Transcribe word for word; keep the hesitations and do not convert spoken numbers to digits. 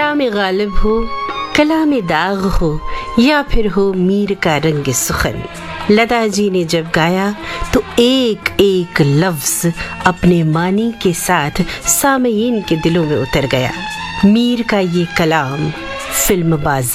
कलाम गालिब हो, कलाम दाग हो, या फिर हो मीर का रंग सुखन, लता जी ने जब गाया तो एक एक लफ्ज अपने मानी के साथ सामईन के दिलों में उतर गया। मीर का ये कलाम फिल्म बाज़